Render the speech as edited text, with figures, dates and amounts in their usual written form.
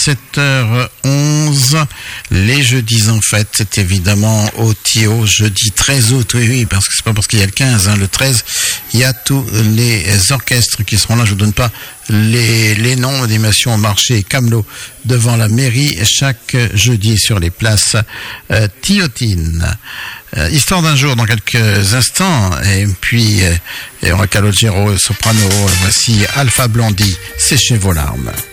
7h11, les jeudis en fête, c'est évidemment au Thio, jeudi 13 août, oui, parce que c'est pas parce qu'il y a le 15, le 13, il y a tous les orchestres qui seront là, je vous donne pas les noms, animation au marché et Camelot devant la mairie chaque jeudi sur les places Thiotine. Histoire d'un jour dans quelques instants, et puis on va Calogero, soprano, voici Alpha Blondy, séchez vos larmes.